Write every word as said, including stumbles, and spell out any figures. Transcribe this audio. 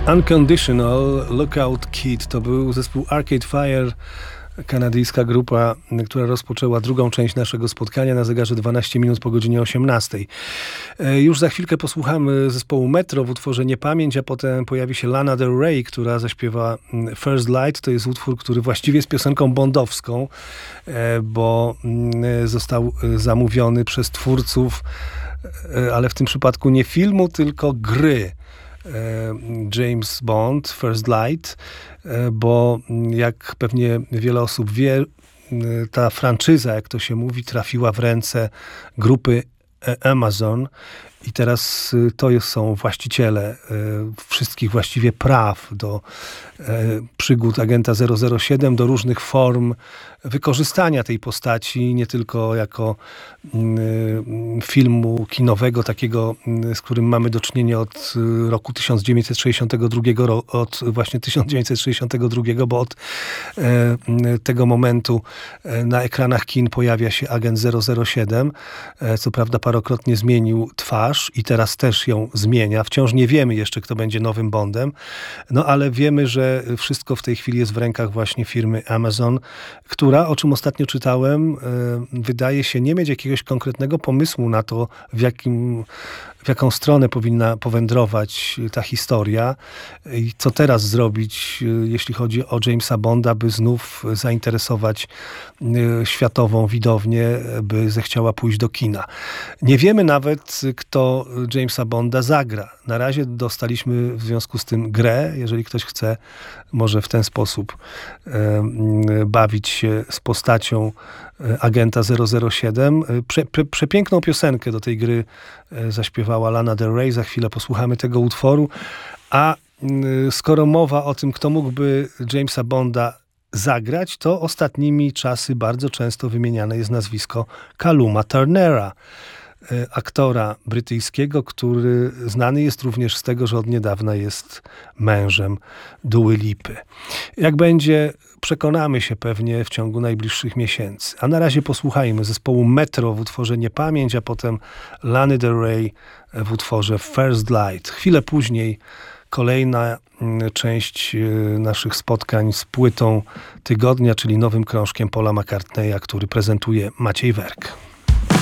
Unconditional Lookout Kid to był zespół Arcade Fire, kanadyjska grupa, która rozpoczęła drugą część naszego spotkania na zegarze dwanaście minut po godzinie osiemnastej. Już za chwilkę posłuchamy zespołu Metro w utworze Niepamięć, a potem pojawi się Lana Del Rey, która zaśpiewa First Light. To jest utwór, który właściwie jest piosenką bondowską, bo został zamówiony przez twórców, ale w tym przypadku nie filmu, tylko gry James Bond, First Light, bo jak pewnie wiele osób wie, ta franczyza, jak to się mówi, trafiła w ręce grupy Amazon i teraz to są właściciele wszystkich właściwie praw do przygód agenta zero zero siedem, do różnych form wykorzystania tej postaci, nie tylko jako filmu kinowego, takiego, z którym mamy do czynienia od roku tysiąc dziewięćset sześćdziesiątego drugiego, od właśnie tysiąc dziewięćset sześćdziesiątego drugiego, bo od tego momentu na ekranach kin pojawia się agent zero zero siedem. Co prawda parokrotnie zmienił twarz i teraz też ją zmienia. Wciąż nie wiemy jeszcze, kto będzie nowym Bondem, no ale wiemy, że wszystko w tej chwili jest w rękach właśnie firmy Amazon, która, o czym ostatnio czytałem, wydaje się nie mieć jakiegoś konkretnego pomysłu na to, w jakim, w jaką stronę powinna powędrować ta historia i co teraz zrobić, jeśli chodzi o Jamesa Bonda, by znów zainteresować światową widownię, by zechciała pójść do kina. Nie wiemy nawet, kto Jamesa Bonda zagra. Na razie dostaliśmy w związku z tym grę. Jeżeli ktoś chce, może w ten sposób e, bawić się z postacią agenta zero zero siedem. Prze, prze, przepiękną piosenkę do tej gry zaśpiewała Lana Del Rey. Za chwilę posłuchamy tego utworu. A skoro mowa o tym, kto mógłby Jamesa Bonda zagrać, to ostatnimi czasy bardzo często wymieniane jest nazwisko Calluma Turnera, aktora brytyjskiego, który znany jest również z tego, że od niedawna jest mężem Dua Lipy. Jak będzie, przekonamy się pewnie w ciągu najbliższych miesięcy. A na razie posłuchajmy zespołu Metro w utworze Niepamięć, a potem Lany Del Rey w utworze First Light. Chwilę później kolejna część naszych spotkań z płytą tygodnia, czyli nowym krążkiem Paula McCartneya, który prezentuje Maciej Werk.